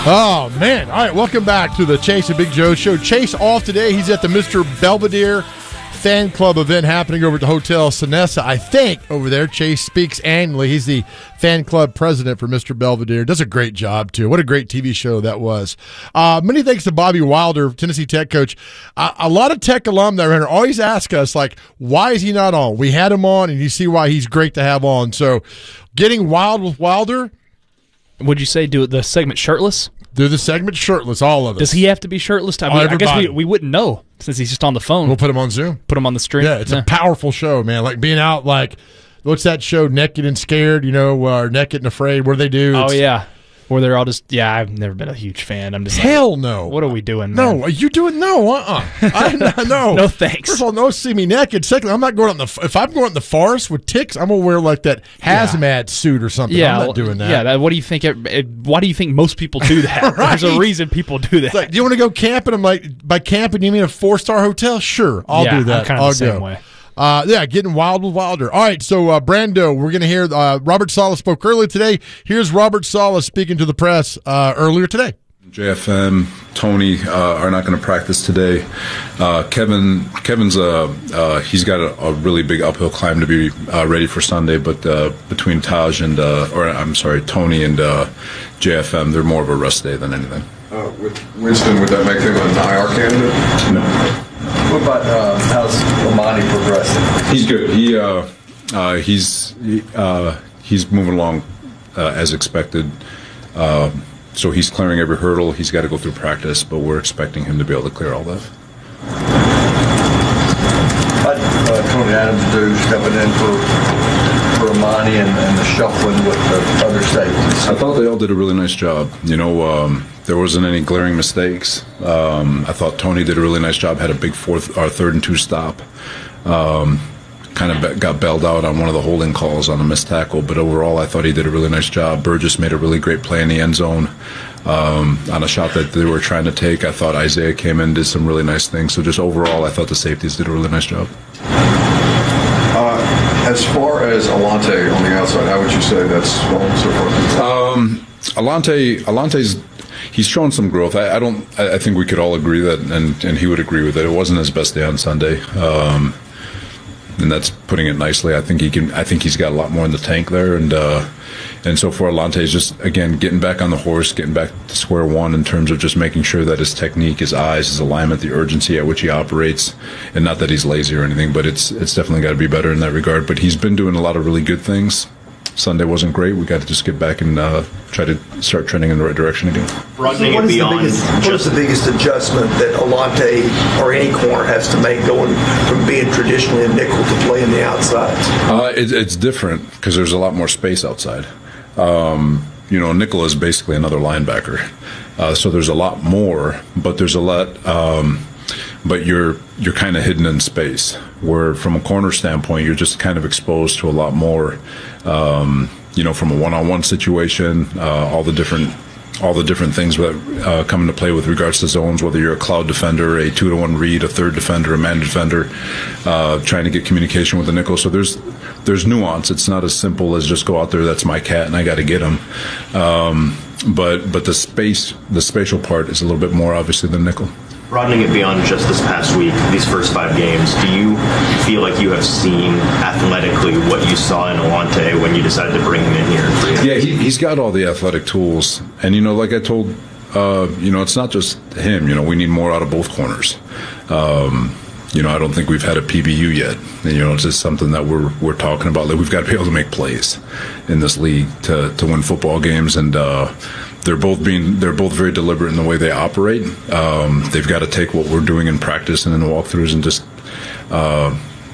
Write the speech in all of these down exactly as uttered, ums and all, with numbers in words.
Oh, man. All right, welcome back to the Chase and Big Joe Show. Chase off today. He's at the Mister Belvedere fan club event happening over at the Hotel Sonesta, I think, over there. Chase speaks annually. He's the fan club president for Mister Belvedere. Does a great job, too. What a great T V show that was. Uh, many thanks to Bobby Wilder, Tennessee Tech coach. Uh, a lot of Tech alum that are here always ask us, like, why is he not on? We had him on, and you see why he's great to have on. So getting wild with Wilder. Would you say do the segment shirtless? Do the segment shirtless, all of us. Does he have to be shirtless? I, mean, oh, I guess we, we wouldn't know since he's just on the phone. We'll put him on Zoom. Put him on the stream. Yeah, it's yeah. a powerful show, man. Like being out, like, what's that show, Naked and Scared, you know, uh, or Naked and Afraid? What do they do? Oh, it's, yeah. Where they're all just, yeah, I've never been a huge fan. I'm just Hell like, no. What are we doing, man? No, are you doing? No, uh-uh. I, no. No thanks. First of all, no see me naked. Secondly, I'm not going out in the, if I'm going in the forest with ticks, I'm going to wear like that hazmat yeah. suit or something. Yeah, I'm not well, doing that. Yeah, that, what do you think, it, it, why do you think most people do that? Right. There's a reason people do that. It's like, do you want to go camping? I'm like, by camping, you mean a four-star hotel? Sure, I'll yeah, do that. I'm kind of I'll the same go. way. Uh, yeah, getting wild with Wilder. All right, so uh, Brando, we're going to hear uh, Robert Saleh spoke earlier today. Here's Robert Saleh speaking to the press uh, earlier today. J F M, Tony uh, are not going to practice today. Uh, Kevin, Kevin's uh, uh, he's got a, a really big uphill climb to be uh, ready for Sunday. But uh, between Taj and, uh, or I'm sorry, Tony and uh, J F M, they're more of a rest day than anything. Uh, with Winston, would that make him an I R candidate? No. What about uh, how's Amani progressing? He's good. He uh, uh, he's he, uh, he's moving along uh, as expected. Uh, so he's clearing every hurdle. He's got to go through practice, but we're expecting him to be able to clear all that. What uh, Tony Adams do stepping in for for Amani and, and the shuffling with the other safeties? I thought they all did a really nice job. You know. Um, There wasn't any glaring mistakes. Um, I thought Tony did a really nice job. Had a big fourth, or third and two stop. Um, kind of be, got bailed out on one of the holding calls on a missed tackle. But overall, I thought he did a really nice job. Burgess made a really great play in the end zone um, on a shot that they were trying to take. I thought Isaiah came in, did some really nice things. So just overall, I thought the safeties did a really nice job. Uh, as far as Alante on the outside, how would you say that's going so far? Um, Alante, Alante's. He's shown some growth. I, I don't. I, I think we could all agree that, and, and he would agree with it. It wasn't his best day on Sunday, um, and that's putting it nicely. I think he can. I think he's got a lot more in the tank there, and uh, and so for Alante is just again getting back on the horse, getting back to square one in terms of just making sure that his technique, his eyes, his alignment, the urgency at which he operates, and not that he's lazy or anything, but it's it's definitely got to be better in that regard. But he's been doing a lot of really good things. Sunday wasn't great. We got to just get back and uh, try to start trending in the right direction again. So what, is the biggest, what is the biggest adjustment that Alante or any corner has to make going from being traditionally a nickel to playing the outside? Uh, it, it's different because there's a lot more space outside. Um, you know, nickel is basically another linebacker. Uh, so there's a lot more, but there's a lot um, but you're you're kind of hidden in space, where from a corner standpoint, you're just kind of exposed to a lot more, um, you know, from a one-on-one situation, uh, all the different all the different things that uh, come into play with regards to zones, whether you're a cloud defender, a two-to-one read, a third defender, a man defender, uh, trying to get communication with the nickel. So there's there's nuance. It's not as simple as just go out there, that's my cat, and I got to get him. Um, but but the space, the spatial part is a little bit more obviously than nickel. Broadening it beyond just this past week, these first five games, do you feel like you have seen athletically what you saw in Alante when you decided to bring him in here? Yeah, he, he's got all the athletic tools. And, you know, like I told, uh, you know, it's not just him. You know, we need more out of both corners. Um, you know, I don't think we've had a P B U yet. And, you know, it's just something that we're we're talking about. Like, we've got to be able to make plays in this league to, to win football games. And, uh, They're both being they're both very deliberate in the way they operate. Um, they've got to take what we're doing in practice and in the walkthroughs and just, uh,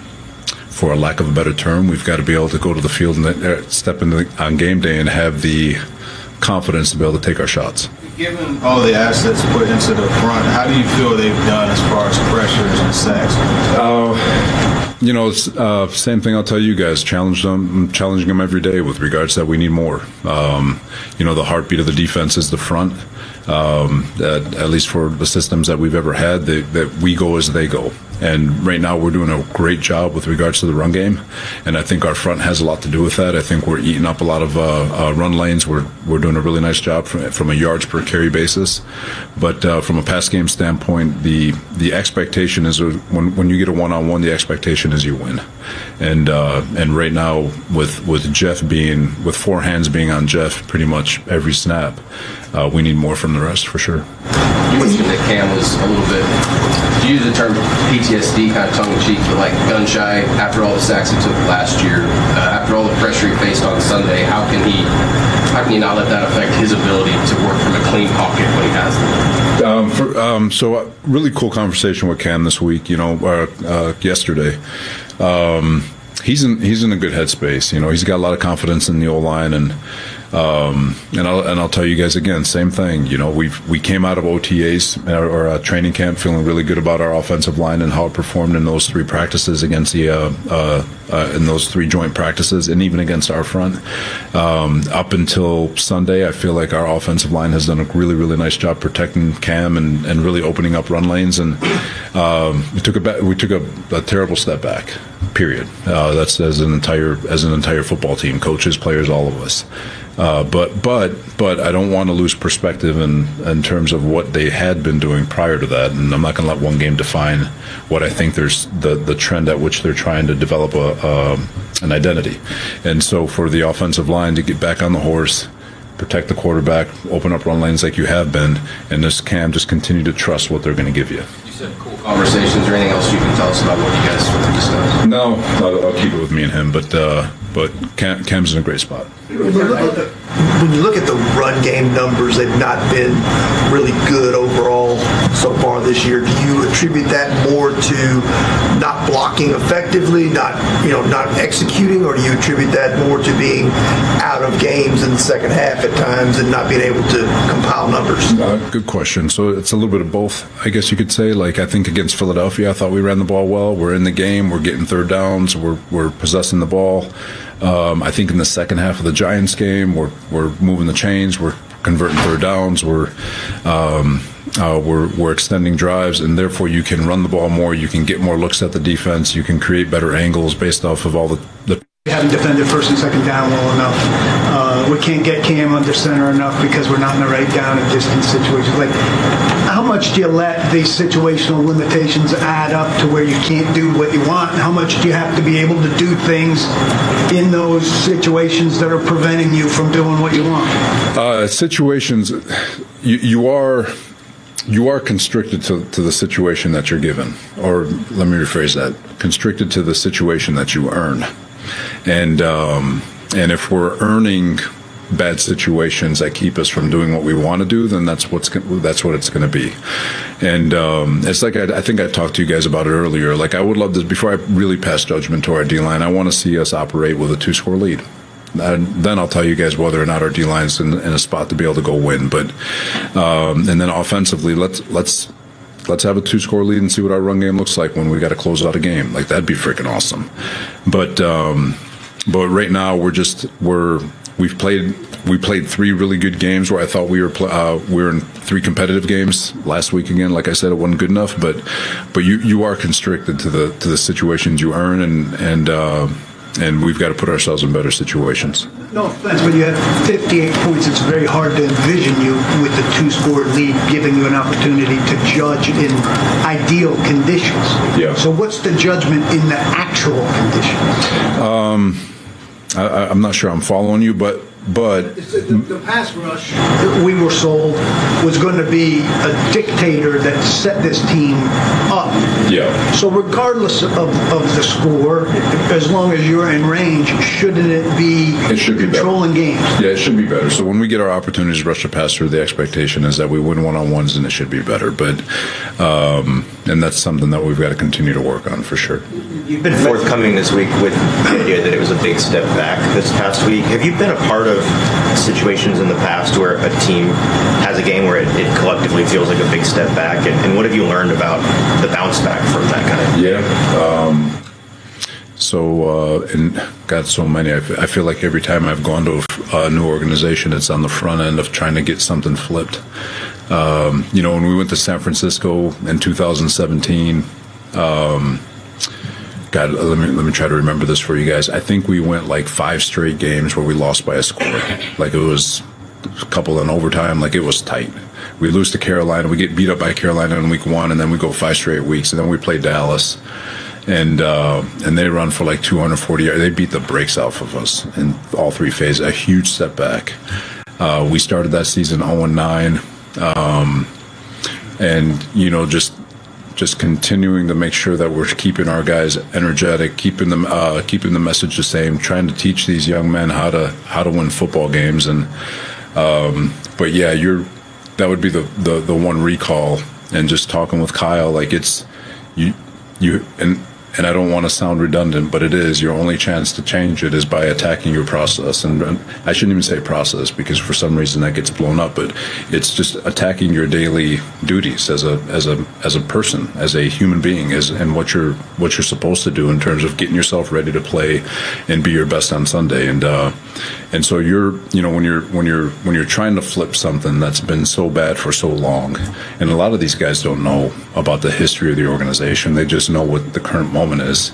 for a lack of a better term, we've got to be able to go to the field and uh, step into the, on game day and have the confidence to be able to take our shots. Given all the assets put into the front, how do you feel they've done as far as pressures and sacks? Uh, you know, it's uh, same thing I'll tell you guys. Challenge them, I'm challenging them every day with regards to that we need more. Um, you know, the heartbeat of the defense is the front. Um, that, at least for the systems that we've ever had, they, that we go as they go. and right now we're doing a great job with regards to the run game, and I think our front has a lot to do with that. I think we're eating up a lot of uh, uh, run lanes. We're we're doing a really nice job from, from a yards per carry basis, but uh, from a pass game standpoint, the the expectation is when when you get a one-on-one, the expectation is you win, and uh, and right now with with Jeff being with four hands being on Jeff pretty much every snap, uh, we need more from the rest for sure. You mentioned that Cam was a little bit, you use the term P T S D, kind of tongue-in-cheek, but like gun-shy after all the sacks he took last year, uh, after all the pressure he faced on Sunday. How can he, how can you not let that affect his ability to work from a clean pocket when he has them? Um, for, um, so a really cool conversation with Cam this week, you know, uh, uh, yesterday. Um, he's in he's in a good headspace. You know, he's got a lot of confidence in the O-line, and um, and I'll and I'll tell you guys again, same thing. You know, we we came out of O T As or, or uh, training camp feeling really good about our offensive line and how it performed in those three practices against the uh, uh, uh, in those three joint practices, and even against our front. Um, up until Sunday, I feel like our offensive line has done a really really nice job protecting Cam and, and really opening up run lanes, and um, we took a ba- we took a, a terrible step back. Period. Uh, that's as an entire as an entire football team, coaches, players, all of us. Uh, but but but I don't want to lose perspective in in terms of what they had been doing prior to that, and I'm not going to let one game define what I think there's the the trend at which they're trying to develop a um, an identity. And so for the offensive line to get back on the horse, protect the quarterback, open up run lanes like you have been, and this Cam just continue to trust what they're going to give you. You said cool conversations, or anything else you can tell us about what you guys discussed? No, I'll, I'll keep it with me and him, but uh, but Cam, Cam's in a great spot. When you, look at the, when you look at the run game numbers, they've not been really good overall so far this year. Do you attribute that more to not blocking effectively, not you know not executing, or do you attribute that more to being out of games in the second half at times and not being able to compile numbers? Uh, good question. So it's a little bit of both, I guess you could say. Like I think against Philadelphia, I thought we ran the ball well. We're in the game. We're getting third downs. We're we're possessing the ball. Um, I think in the second half of the Giants game, we're we're moving the chains. We're converting third downs. We're um, uh, we're we're extending drives, and therefore you can run the ball more. You can get more looks at the defense. You can create better angles based off of all the. the We haven't defended first and second down well enough. Uh, we can't get Cam under center enough because we're not in the right down and distance situations. Like, how much do you let these situational limitations add up to where you can't do what you want? And how much do you have to be able to do things in those situations that are preventing you from doing what you want? Uh, situations, you, you are. You are constricted to, to the situation that you're given, or let me rephrase that: constricted to the situation that you earn. And um, and if we're earning bad situations that keep us from doing what we want to do, then that's what's that's what it's going to be. And um, it's like I, I think I talked to you guys about it earlier. Like I would love this before I really pass judgment to our D line. I want to see us operate with a two-score lead. And then I'll tell you guys whether or not our D line's in, in a spot to be able to go win. But um, and then offensively, let's let's. Let's have a two-score lead and see what our run game looks like when we got to close out a game. Like that'd be freaking awesome. But um, but right now we're just we're we've played we played three really good games where I thought we were uh, we were in three competitive games last week. Again, like I said, it wasn't good enough. But but you, you are constricted to the to the situations you earn, and and uh, and we've got to put ourselves in better situations. No offense, but you have fifty-eight points. It's very hard to envision you with the two-score lead giving you an opportunity to judge in ideal conditions. Yeah. So what's the judgment in the actual conditions? Um, I, I'm not sure I'm following you, but but the, the pass rush that we were sold was going to be a dictator that set this team up. Yeah. So regardless of, of the score, as long as you're in range, shouldn't it be it should be controlling better. games? Yeah, it should be better. So when we get our opportunities to rush the passer, the expectation is that we win one-on-ones and it should be better. But um, and that's something that we've got to continue to work on for sure. You've been forthcoming this week with the idea that it was a big step back this past week. Have you been a part of situations in the past where a team has a game where it, it collectively feels like a big step back? And, and what have you learned about the bounce back from that kind of? Yeah. Um, so, uh, and got so many. I, f- I feel like every time I've gone to a, a new organization, it's on the front end of trying to get something flipped. Um, you know, when we went to San Francisco in two thousand seventeen, Um, God, let me let me try to remember this for you guys. I think we went like five straight games where we lost by a score. Like it was a couple in overtime. Like it was tight. We lose to Carolina. We get beat up by Carolina in week one, and then we go five straight weeks, and then we play Dallas, and uh, and they run for like two hundred forty yards. They beat the brakes off of us in all three phases. A huge step back. Uh, we started that season oh and nine, um, and you know just. Just continuing to make sure that we're keeping our guys energetic, keeping them, uh, keeping the message the same, trying to teach these young men how to how to win football games. And um, but yeah, you're that would be the, the, the one recall. And just talking with Kyle, like it's you you and and I don't want to sound redundant, but it is your only chance to change it is by attacking your process. And I shouldn't even say process because for some reason that gets blown up, but it's just attacking your daily duties as a as a as a person, as a human being, as and what you're what you're supposed to do in terms of getting yourself ready to play and be your best on Sunday. And uh, and so you're you know when you're when you're when you're trying to flip something that's been so bad for so long, and a lot of these guys don't know about the history of the organization. They just know what the current moment is.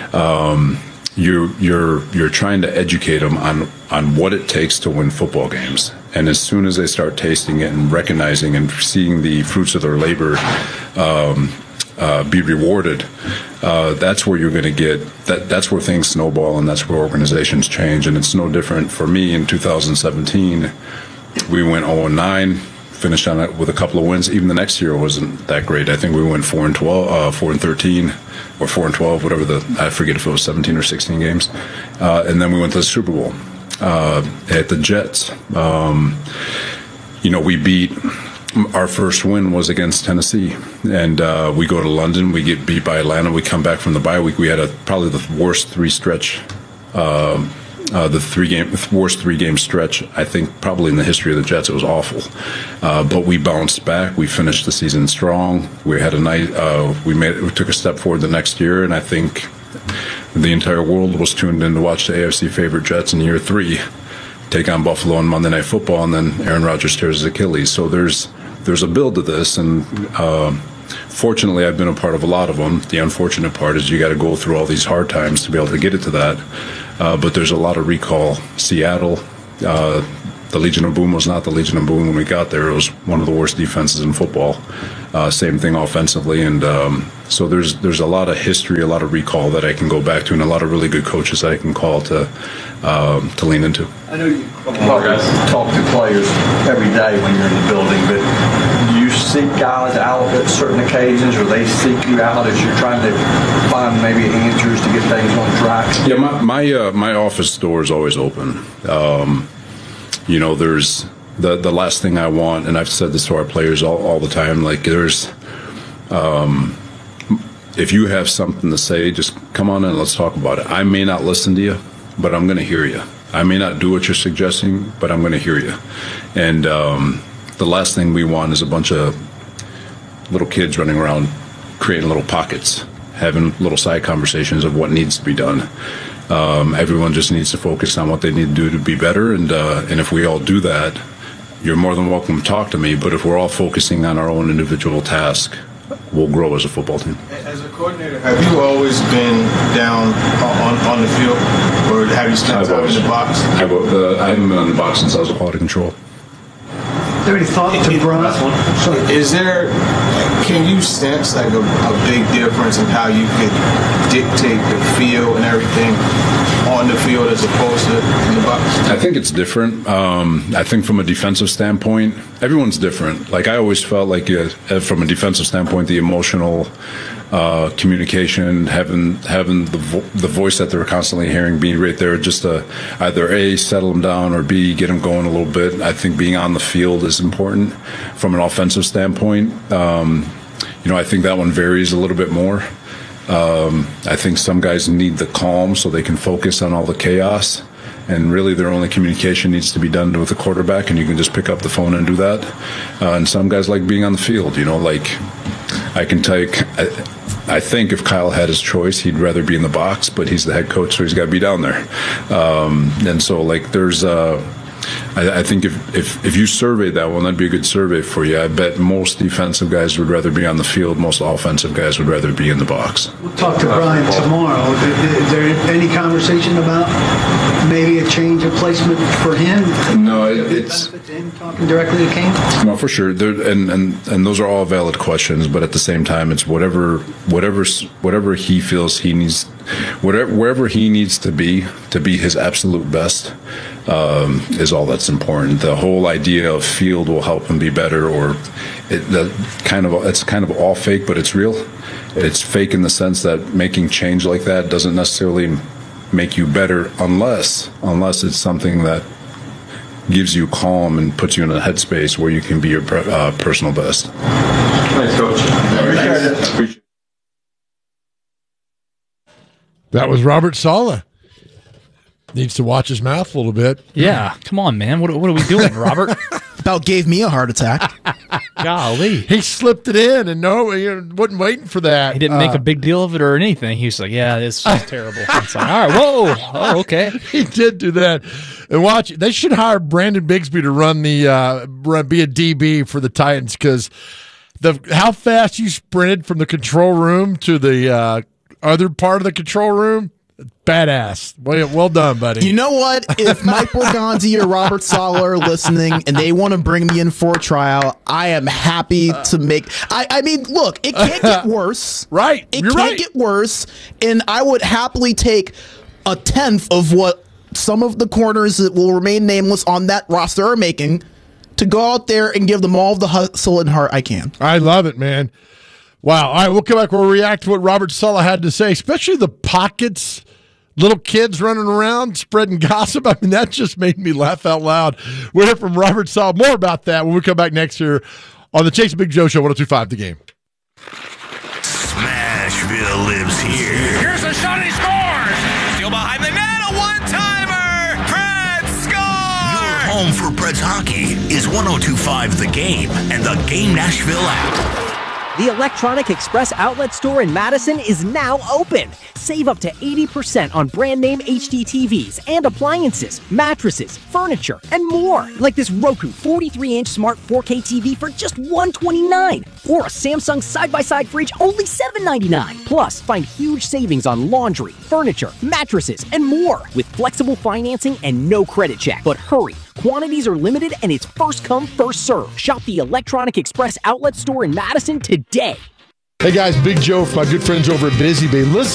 Um, you're you're you're trying to educate them on on what it takes to win football games, and as soon as they start tasting it and recognizing and seeing the fruits of their labor um, uh, be rewarded, uh, that's where you're going to get that. That's where things snowball, and that's where organizations change. And it's no different for me. In two thousand seventeen, we went oh and nine. Finished on it with a couple of wins. Even the next year wasn't that great. I think we went four and twelve, uh, four and thirteen, or four and twelve, whatever the. I forget if it was seventeen or sixteen games. Uh, and then we went to the Super Bowl uh, at the Jets. Um, you know, we beat. Our first win was against Tennessee, and uh, we go to London. We get beat by Atlanta. We come back from the bye week. We had a probably the worst three stretch. Uh, Uh, the three game worst three game stretch I think probably in the history of the Jets. It was awful, uh, but we bounced back. We finished the season strong. We had a night. Uh, we made we took a step forward the next year, and I think the entire world was tuned in to watch the A F C favorite Jets in year three take on Buffalo on Monday Night Football, and then Aaron Rodgers tears his Achilles. So there's there's a build to this, and uh, fortunately I've been a part of a lot of them. The unfortunate part is you got to go through all these hard times to be able to get it to that. Uh, but there's a lot of recall. Seattle, uh, the Legion of Boom was not the Legion of Boom when we got there. It was one of the worst defenses in football. Uh, same thing offensively, and um, so there's there's a lot of history, a lot of recall that I can go back to, and a lot of really good coaches that I can call to um, to lean into. I know you probably talk to players every day when you're in the building, but do you seek guys out at certain occasions, or they seek you out as you're trying to find maybe answers to get things on track? Yeah, my my, uh, my office door is always open. Um, you know, there's the the last thing I want, and I've said this to our players all, all the time. Like, there's, um, if you have something to say, just come on in, let's talk about it. I may not listen to you, but I'm going to hear you. I may not do what you're suggesting, but I'm going to hear you. And um, the last thing we want is a bunch of little kids running around creating little pockets, having little side conversations of what needs to be done. Um, everyone just needs to focus on what they need to do to be better. And uh, and if we all do that, you're more than welcome to talk to me. But if we're all focusing on our own individual task, we'll grow as a football team. As a coordinator, have you always been down on, on the field, or have you spent time in the box? I've, uh, I haven't been in the box since I was a quality control. Is there any thought to Brian? Is there, can you sense like a, a big difference in how you could dictate the field and everything on the field as opposed to in the box? I think it's different. Um, I think from a defensive standpoint, everyone's different. Like, I always felt like uh, from a defensive standpoint, the emotional uh, communication, having having the vo- the voice that they're constantly hearing, being right there, just to either A, settle them down, or B, get them going a little bit. I think being on the field is important. From an offensive standpoint, um, you know, I think that one varies a little bit more. Um, I think some guys need the calm so they can focus on all the chaos, and really their only communication needs to be done with the quarterback, and you can just pick up the phone and do that. Uh, and some guys like being on the field, you know, like I can take, I, I think if Kyle had his choice, he'd rather be in the box, but he's the head coach, so he's got to be down there. Um, and so, like, there's, uh, I, I think if, if, if you surveyed that one, that'd be a good survey for you. I bet most defensive guys would rather be on the field. Most offensive guys would rather be in the box. We'll talk to Brian tomorrow. Is there any conversation about maybe a change of placement for him? No, it's benefit to him talking directly to Kane. No, for sure. There, and, and and those are all valid questions. But at the same time, it's whatever whatever whatever he feels he needs, whatever wherever he needs to be to be his absolute best. Um, is all that's important. The whole idea of field will help him be better, or it, the kind of it's kind of all fake, but it's real. It's fake in the sense that making change like that doesn't necessarily make you better, unless unless it's something that gives you calm and puts you in a headspace where you can be your uh, personal best. Thanks, Coach. Appreciate it. That was Robert Saleh. Needs to watch his mouth a little bit. Yeah, come on, man. What, what are we doing, Robert? About gave me a heart attack. Golly. He slipped it in, and no, he wasn't waiting for that. He didn't uh, make a big deal of it or anything. He was like, yeah, this is terrible. It's like, all right, whoa. Oh, okay. He did do that. And watch, they should hire Brandon Bigsby to run the, uh, run, be a D B for the Titans, because the how fast you sprinted from the control room to the uh, other part of the control room, badass. Well, well done, buddy. You know what? If Mike Borgonzi or Robert Saleh are listening and they want to bring me in for a trial, I am happy to make. I, I mean, look, it can't get worse. Right. It You're can't right. get worse. And I would happily take a tenth of what some of the corners that will remain nameless on that roster are making to go out there and give them all the hustle and heart I can. I love it, man. Wow. All right, we'll come back. We'll react to what Robert Saleh had to say, especially the pockets, little kids running around spreading gossip. I mean, that just made me laugh out loud. We'll hear from Robert Saleh. More about that when we come back next year on the Chase and Big Joe Show, one oh two point five The Game. Smashville lives here. Here's a shot, he scores! Still behind the net, a one-timer! Preds score! Your home for Preds hockey is one oh two point five The Game and the Game Nashville app. The Electronic Express outlet store in Madison is now open. Save up to eighty percent on brand name H D T Vs and appliances, mattresses, furniture, and more. Like this Roku forty-three inch smart four K T V for just one hundred twenty-nine dollars. Or a Samsung side-by-side fridge only seven ninety-nine. Plus, find huge savings on laundry, furniture, mattresses, and more. With flexible financing and no credit check. But hurry. Quantities are limited and it's first come, first serve. Shop the Electronic Express outlet store in Madison today. Hey, guys, Big Joe for my good friends over at Busy Bee. Listen.